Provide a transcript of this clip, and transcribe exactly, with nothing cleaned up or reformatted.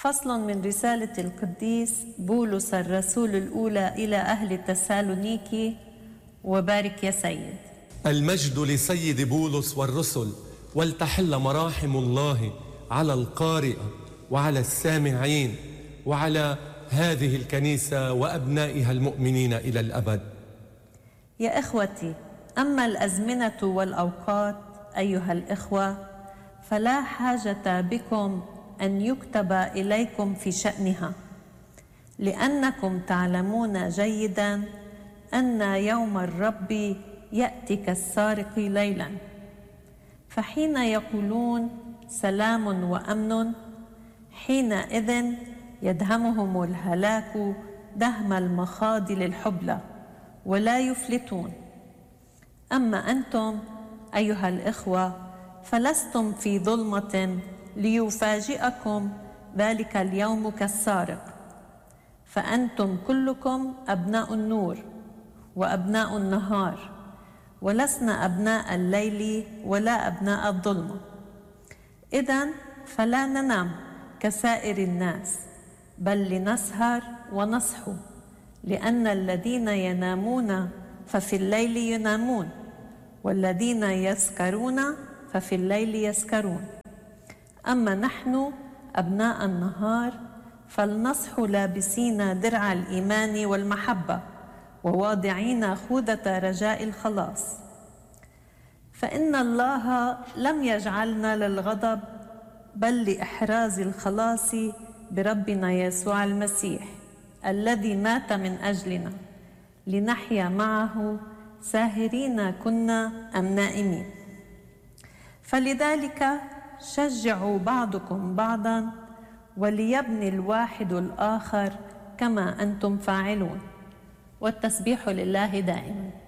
فصل من رسالة القديس بولس الرسول الأولى إلى أهل تسالونيكي. وبارك يا سيد. المجد لسيد بولس والرسل، ولتحل مراحم الله على القارئ وعلى السامعين وعلى هذه الكنيسة وأبنائها المؤمنين إلى الأبد. يا إخوتي، أما الأزمنة والأوقات أيها الإخوة فلا حاجة بكم أن يكتب إليكم في شأنها، لأنكم تعلمون جيدا أن يوم الرب يأتي كالسارق ليلا. فحين يقولون سلام وأمن، حينئذ يدهمهم الهلاك دهم المخاض للحبلى ولا يفلتون. أما أنتم أيها الإخوة فلستم في ظلمة ليفاجئكم ذلك اليوم كالسارق، فأنتم كلكم أبناء النور وأبناء النهار، ولسنا أبناء الليل ولا أبناء الظلمة. إذن فلا ننام كسائر الناس، بل لنسهر ونصحو، لأن الذين ينامون ففي الليل ينامون، والذين يسكرون ففي الليل يسكرون. أما نحن أبناء النهار فلنصح لابسين درع الإيمان والمحبة، وواضعين خوذة رجاء الخلاص. فإن الله لم يجعلنا للغضب، بل لإحراز الخلاص بربنا يسوع المسيح، الذي مات من أجلنا، لنحيا معه ساهرين كنا أم نائمين. فلذلك شجعوا بعضكم بعضا، وليبني الواحد الآخر كما أنتم فاعلون. والتسبيح لله دائما.